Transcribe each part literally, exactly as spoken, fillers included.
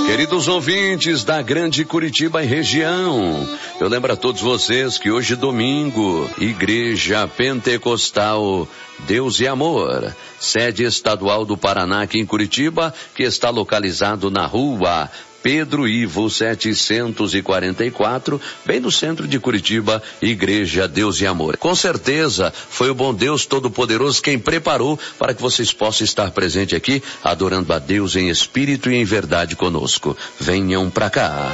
Queridos ouvintes da Grande Curitiba e região, eu lembro a todos vocês que hoje domingo, Igreja Pentecostal Deus e Amor, sede estadual do Paraná aqui em Curitiba, que está localizado na rua Pedro Ivo setecentos e quarenta e quatro, bem no centro de Curitiba, Igreja Deus e Amor. Com certeza foi o bom Deus Todo-Poderoso quem preparou para que vocês possam estar presente aqui, adorando a Deus em espírito e em verdade conosco. Venham pra cá.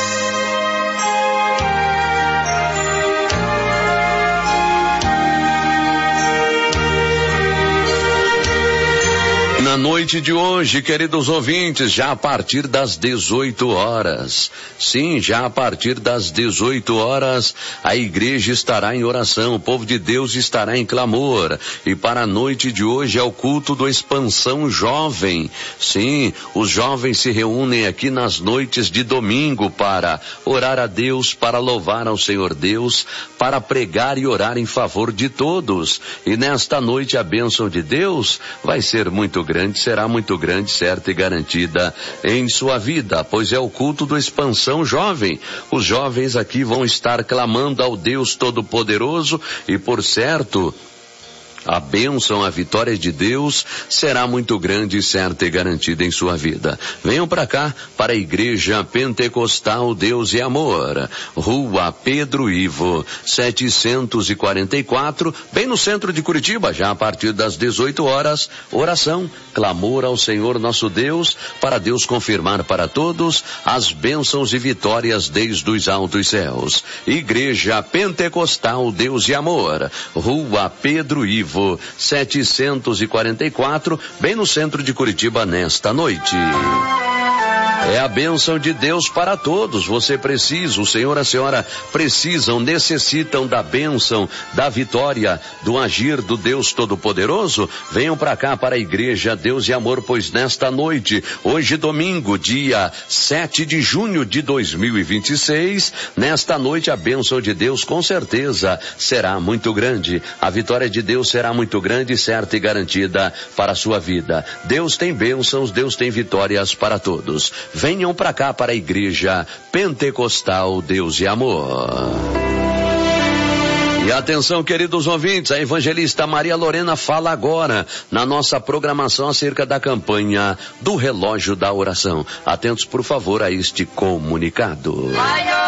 Na noite de hoje, queridos ouvintes, já a partir das dezoito horas, sim, já a partir das dezoito horas, a igreja estará em oração, o povo de Deus estará em clamor, e para a noite de hoje é o culto do Expansão Jovem. Sim, os jovens se reúnem aqui nas noites de domingo para orar a Deus, para louvar ao Senhor Deus, para pregar e orar em favor de todos, e nesta noite a bênção de Deus vai ser muito grande. Será muito grande, certa e garantida em sua vida, pois é o culto do Expansão Jovem. Os jovens aqui vão estar clamando ao Deus Todo-Poderoso e, por certo, a bênção, a vitória de Deus será muito grande, certa e garantida em sua vida. Venham para cá, para a Igreja Pentecostal Deus e Amor, Rua Pedro Ivo setecentos e quarenta e quatro, bem no centro de Curitiba, já a partir das dezoito horas, oração, clamor ao Senhor nosso Deus, para Deus confirmar para todos as bênçãos e vitórias desde os altos céus. Igreja Pentecostal Deus e Amor, Rua Pedro Ivo setecentos e quarenta e quatro, bem no centro de Curitiba nesta noite. É a bênção de Deus para todos. Você precisa, o senhor e a senhora precisam, necessitam da bênção, da vitória, do agir do Deus Todo-Poderoso. Venham para cá, para a Igreja Deus e Amor, pois nesta noite, hoje domingo, dia sete de junho de dois mil e vinte e seis, nesta noite a bênção de Deus com certeza será muito grande. A vitória de Deus será muito grande, certa e garantida para a sua vida. Deus tem bênçãos, Deus tem vitórias para todos. Venham para cá, para a Igreja Pentecostal Deus e Amor. E atenção, queridos ouvintes, a evangelista Maria Lorena fala agora na nossa programação acerca da campanha do Relógio da Oração. Atentos, por favor, a este comunicado.